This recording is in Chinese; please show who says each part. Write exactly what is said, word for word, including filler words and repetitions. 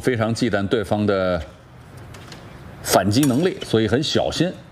Speaker 1: 非常忌惮对方的反击能力，所以很小心